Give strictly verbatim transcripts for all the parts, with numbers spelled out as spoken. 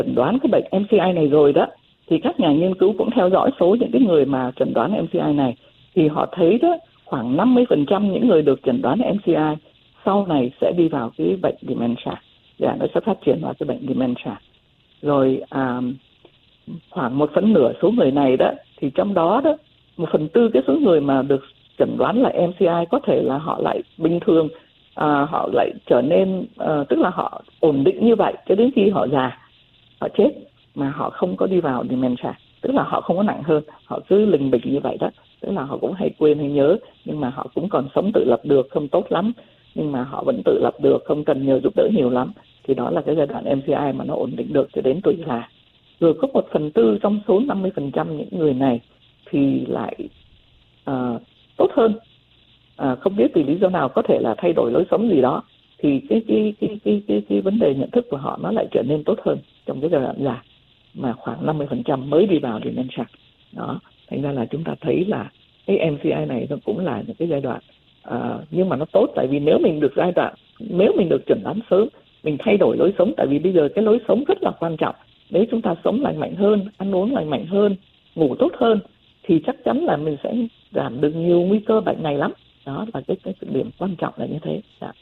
chẩn đoán cái bệnh em xê i này rồi đó, thì các nhà nghiên cứu cũng theo dõi số những cái người mà chẩn đoán em xê i này, thì họ thấy đó khoảng năm mươi phần trăm những người được chẩn đoán em xê i sau này sẽ đi vào cái bệnh dementia, dạ, nó sẽ phát triển vào cái bệnh dementia. Rồi à, khoảng một phần nửa số người này đó, thì trong đó đó một phần tư cái số người mà được chẩn đoán là em xê i có thể là họ lại bình thường, à, họ lại trở nên à, tức là họ ổn định như vậy cho đến khi họ già, họ chết mà họ không có đi vào dementia, tức là họ không có nặng hơn, họ cứ lình bình như vậy đó, tức là họ cũng hay quên hay nhớ, nhưng mà họ cũng còn sống tự lập được, không tốt lắm, nhưng mà họ vẫn tự lập được, không cần nhờ giúp đỡ nhiều lắm, thì đó là cái giai đoạn em xê i mà nó ổn định được cho đến tuổi già. Rồi có một phần tư trong số năm mươi phần trăm những người này thì lại uh, tốt hơn, à, không biết vì lý do nào, có thể là thay đổi lối sống gì đó, thì cái cái cái cái cái, cái vấn đề nhận thức của họ nó lại trở nên tốt hơn trong cái giai đoạn già, mà khoảng năm mươi phần trăm mới đi vào dementia. Đó, thành ra là chúng ta thấy là cái em xê i này nó cũng là những cái giai đoạn, à, nhưng mà nó tốt tại vì nếu mình được giai đoạn, nếu mình được chẩn đoán sớm, mình thay đổi lối sống, tại vì bây giờ cái lối sống rất là quan trọng. Nếu chúng ta sống lành mạnh hơn, ăn uống lành mạnh hơn, ngủ tốt hơn, thì chắc chắn là mình sẽ giảm được nhiều nguy cơ bệnh này lắm. Đó là cái, cái điểm quan trọng là như thế. Dạ,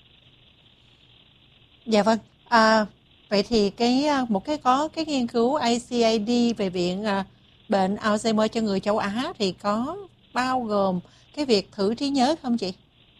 dạ vâng. À, vậy thì cái một cái có cái nghiên cứu i xê i đê về viện à, bệnh Alzheimer cho người châu Á thì có bao gồm cái việc thử trí nhớ không chị?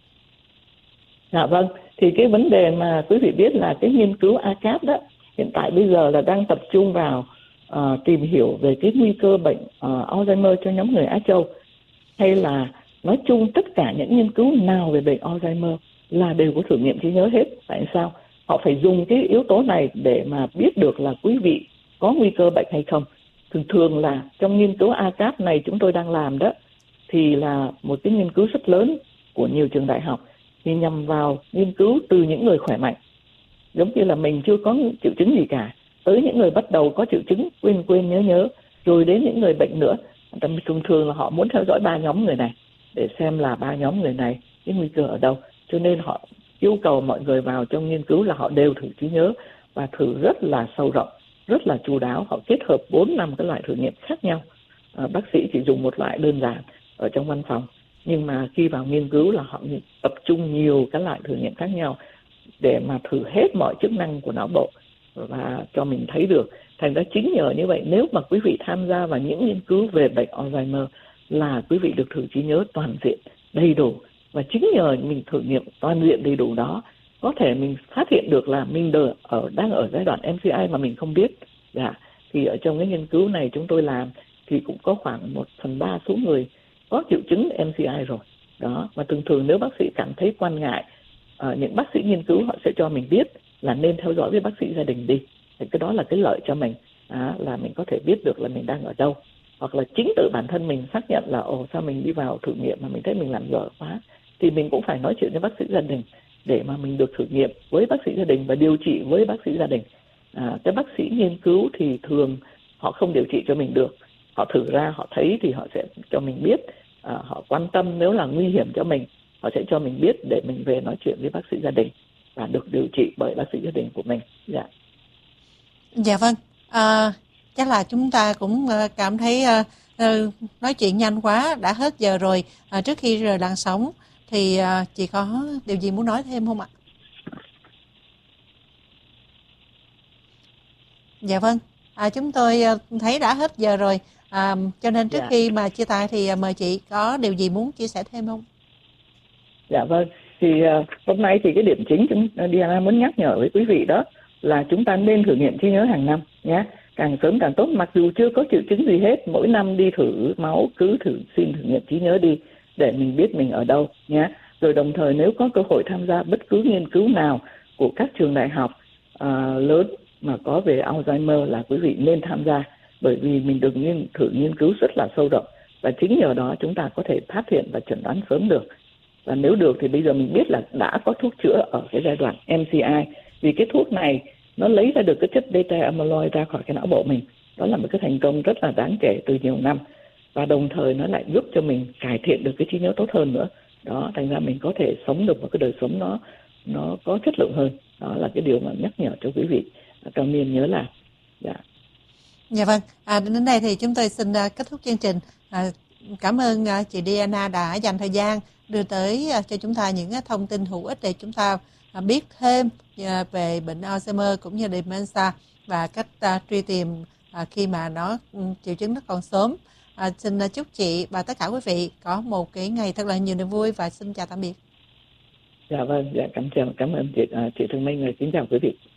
dạ vâng. Thì cái vấn đề mà quý vị biết là cái nghiên cứu a cáp đó, hiện tại bây giờ là đang tập trung vào uh, tìm hiểu về cái nguy cơ bệnh uh, Alzheimer cho nhóm người Á Châu, hay là nói chung tất cả những nghiên cứu nào về bệnh Alzheimer là đều có thử nghiệm trí nhớ hết. Tại sao? Họ phải dùng cái yếu tố này để mà biết được là quý vị có nguy cơ bệnh hay không. Thường thường là trong nghiên cứu a cáp này chúng tôi đang làm đó, thì là một cái nghiên cứu rất lớn của nhiều trường đại học, thì nhằm vào nghiên cứu từ những người khỏe mạnh, giống như là mình chưa có triệu chứng gì cả, tới những người bắt đầu có triệu chứng quên quên nhớ nhớ, rồi đến những người bệnh nữa. Thường thường là họ muốn theo dõi ba nhóm người này để xem là ba nhóm người này cái nguy cơ ở đâu, cho nên họ yêu cầu mọi người vào trong nghiên cứu là họ đều thử trí nhớ, và thử rất là sâu rộng, rất là chu đáo. Họ kết hợp bốn năm cái loại thử nghiệm khác nhau. À, bác sĩ chỉ dùng một loại đơn giản ở trong văn phòng, nhưng mà khi vào nghiên cứu là họ tập trung nhiều cái loại thử nghiệm khác nhau để mà thử hết mọi chức năng của não bộ và cho mình thấy được. Thành ra chính nhờ như vậy, nếu mà quý vị tham gia vào những nghiên cứu về bệnh Alzheimer là quý vị được thử trí nhớ toàn diện, đầy đủ. Và chính nhờ mình thử nghiệm toàn diện đầy đủ đó, có thể mình phát hiện được là mình đờ, ở, đang ở giai đoạn em xê i mà mình không biết. Dạ. Thì ở trong cái nghiên cứu này chúng tôi làm thì cũng có khoảng một phần ba số người có triệu chứng em xê i rồi. Đó. Và thường thường nếu bác sĩ cảm thấy quan ngại, uh, những bác sĩ nghiên cứu họ sẽ cho mình biết là nên theo dõi với bác sĩ gia đình đi. Thì cái đó là cái lợi cho mình, à, là mình có thể biết được là mình đang ở đâu. Hoặc là chính tự bản thân mình xác nhận là ồ sao mình đi vào thử nghiệm mà mình thấy mình làm dở quá, thì mình cũng phải nói chuyện với bác sĩ gia đình để mà mình được thử nghiệm với bác sĩ gia đình và điều trị với bác sĩ gia đình. À, cái bác sĩ nghiên cứu thì thường họ không điều trị cho mình được, họ thử ra họ thấy thì họ sẽ cho mình biết, à, họ quan tâm nếu là nguy hiểm cho mình họ sẽ cho mình biết để mình về nói chuyện với bác sĩ gia đình và được điều trị bởi bác sĩ gia đình của mình. Dạ. Dạ vâng. À, chắc là chúng ta cũng cảm thấy uh, nói chuyện nhanh quá, đã hết giờ rồi. À, trước khi rời làn sóng thì uh, chị có điều gì muốn nói thêm không ạ? Dạ vâng. À, chúng tôi uh, thấy đã hết giờ rồi. À, cho nên trước Dạ. khi mà chia tay thì uh, mời chị có điều gì muốn chia sẻ thêm không? Dạ vâng. Thì uh, hôm nay thì cái điểm chính chúng Diana muốn nhắc nhở với quý vị đó là chúng ta nên thử nghiệm trí nhớ hàng năm nhé, càng sớm càng tốt. Mặc dù chưa có triệu chứng gì hết, mỗi năm đi thử máu cứ thử xin thử nghiệm trí nhớ đi để mình biết mình ở đâu nhé. Rồi đồng thời nếu có cơ hội tham gia bất cứ nghiên cứu nào của các trường đại học uh, lớn mà có về Alzheimer là quý vị nên tham gia, bởi vì mình được nghiên, thử nghiên cứu rất là sâu rộng, và chính nhờ đó chúng ta có thể phát hiện và chẩn đoán sớm được. Và nếu được thì bây giờ mình biết là đã có thuốc chữa ở cái giai đoạn em xê i, vì cái thuốc này nó lấy ra được cái chất beta amyloid ra khỏi cái não bộ mình. Đó là một cái thành công rất là đáng kể từ nhiều năm, và đồng thời nó lại giúp cho mình cải thiện được cái trí nhớ tốt hơn nữa. Đó, thành ra mình có thể sống được một cái đời sống nó nó có chất lượng hơn. Đó là cái điều mà nhắc nhở cho quý vị trong niên nhớ là. Dạ. Dạ vâng, à, đến đây thì chúng tôi xin uh, kết thúc chương trình. À, cảm ơn uh, chị Diana đã dành thời gian đưa tới uh, cho chúng ta những uh, thông tin hữu ích để chúng ta uh, biết thêm uh, về bệnh Alzheimer cũng như dementia và cách uh, truy tìm uh, khi mà nó um, triệu chứng nó còn sớm. À, xin uh, chúc chị và tất cả quý vị có một cái ngày thật là nhiều niềm vui và xin chào tạm biệt. Dạ vâng, dạ cảm chào, cảm ơn chị, uh, chị Thương Minh, kính chào quý vị.